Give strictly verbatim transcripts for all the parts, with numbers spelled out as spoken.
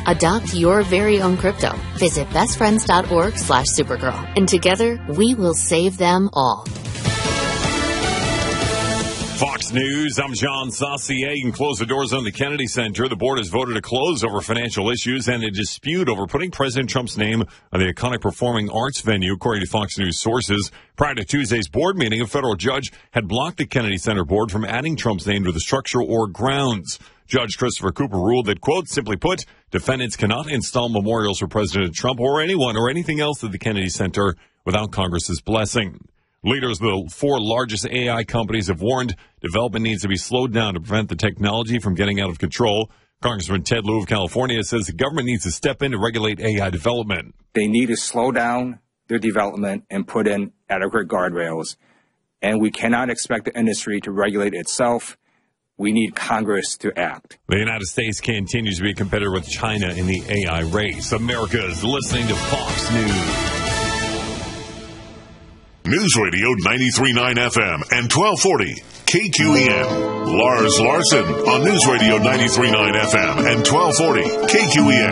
Adopt your very own crypto. Visit bestfriends.org slash Supergirl. And together, we will save them all. Fox News, I'm John Saucier. You can close the doors on the Kennedy Center. The board has voted to close over financial issues and a dispute over putting President Trump's name on the iconic performing arts venue, according to Fox News sources. Prior to Tuesday's board meeting, a federal judge had blocked the Kennedy Center board from adding Trump's name to the structure or grounds. Judge Christopher Cooper ruled that, quote, simply put, defendants cannot install memorials for President Trump or anyone or anything else at the Kennedy Center without Congress's blessing. Leaders of the four largest A I companies have warned development needs to be slowed down to prevent the technology from getting out of control. Congressman Ted Lieu of California says the government needs to step in to regulate A I development. They need to slow down their development and put in adequate guardrails. And we cannot expect the industry to regulate itself. We need Congress to act. The United States continues to be a competitor with China in the A I race. America is listening to Fox News. News Radio ninety-three point nine F M and twelve forty K Q E N. Lars Larson on News Radio ninety-three point nine F M and twelve forty K Q E N.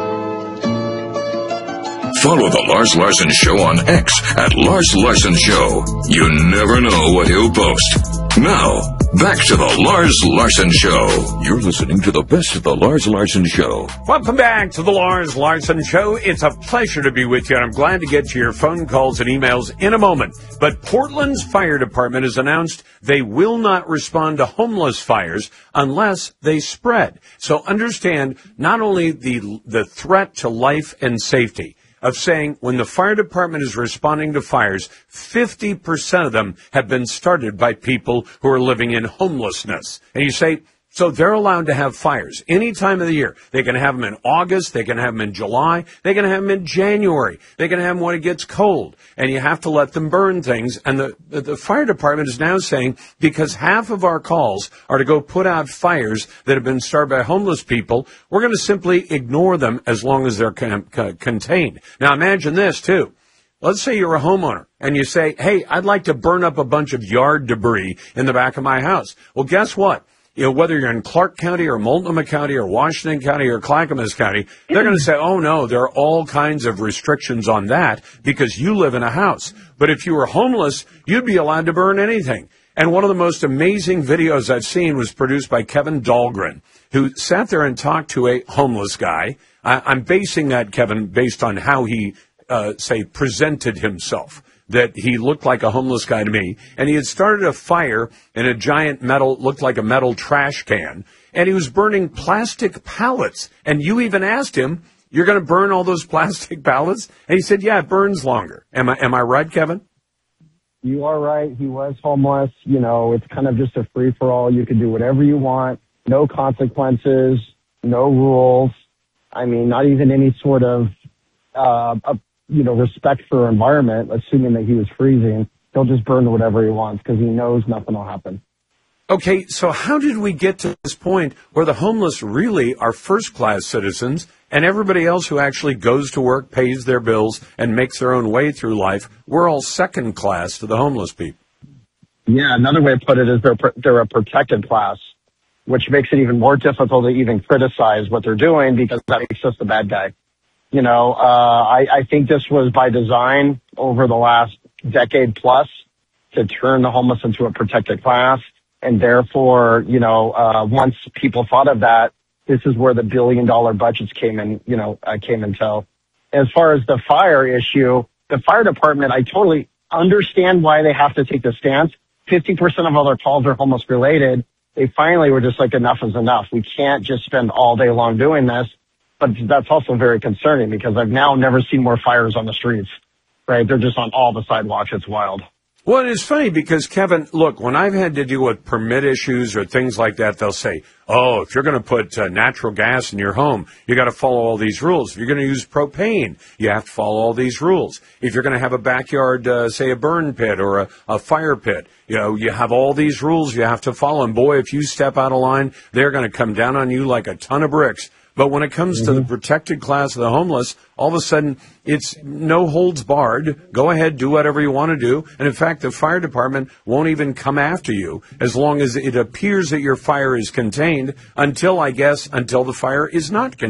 Follow the Lars Larson Show on X at Lars Larson Show. You never know what he'll post. Now, back to the Lars Larson Show. You're listening to the best of the Lars Larson Show. Welcome back to the Lars Larson Show. It's a pleasure to be with you, and I'm glad to get to your phone calls and emails in a moment. But Portland's fire department has announced they will not respond to homeless fires unless they spread. So understand not only the the threat to life and safety of saying when the fire department is responding to fires, fifty percent of them have been started by people who are living in homelessness. And you say, so they're allowed to have fires any time of the year. They can have them in August. They can have them in July. They can have them in January. They can have them when it gets cold. And you have to let them burn things. And the, the, the fire department is now saying because half of our calls are to go put out fires that have been started by homeless people, we're going to simply ignore them as long as they're con- con- contained. Now imagine this, too. Let's say you're a homeowner and you say, hey, I'd like to burn up a bunch of yard debris in the back of my house. Well, guess what? You know, whether you're in Clark County or Multnomah County or Washington County or Clackamas County, they're going to say, oh, no, there are all kinds of restrictions on that because you live in a house. But if you were homeless, you'd be allowed to burn anything. And one of the most amazing videos I've seen was produced by Kevin Dahlgren, who sat there and talked to a homeless guy. I, I'm basing that, Kevin, based on how he, uh, say, presented himself. That he looked like a homeless guy to me, and he had started a fire in a giant metal, looked like a metal trash can, and he was burning plastic pallets. And you even asked him, you're going to burn all those plastic pallets? And he said, yeah, it burns longer. Am I, am I right, Kevin? You are right. He was homeless. You know, it's kind of just a free-for-all. You can do whatever you want. No consequences, no rules. I mean, not even any sort of, uh, a you know, respect for environment, assuming that he was freezing. He'll just burn whatever he wants because he knows nothing will happen. Okay, so how did we get to this point where the homeless really are first-class citizens and everybody else who actually goes to work, pays their bills, and makes their own way through life, we're all second-class to the homeless people? Yeah, another way to put it is they're, they're a protected class, which makes it even more difficult to even criticize what they're doing because that makes us the bad guy. You know, uh, I, I think this was by design over the last decade plus to turn the homeless into a protected class. And therefore, you know, uh, once people thought of that, this is where the billion dollar budgets came in, you know, uh, came in tow. As far as the fire issue, the fire department, I totally understand why they have to take the stance. fifty percent of all their calls are homeless related. They finally were just like, enough is enough. We can't just spend all day long doing this. But that's also very concerning because I've now never seen more fires on the streets, right? They're just on all the sidewalks. It's wild. Well, it's funny because, Kevin, look, when I've had to deal with permit issues or things like that, they'll say, oh, if you're going to put uh, natural gas in your home, you got to follow all these rules. If you're going to use propane, you have to follow all these rules. If you're going to have a backyard, uh, say a burn pit or a, a fire pit, you know, you have all these rules you have to follow. And boy, if you step out of line, they're going to come down on you like a ton of bricks. But when it comes mm-hmm. to the protected class of the homeless, all of a sudden it's no holds barred. Go ahead, do whatever you want to do. And in fact, the fire department won't even come after you as long as it appears that your fire is contained until, I guess, until the fire is not contained.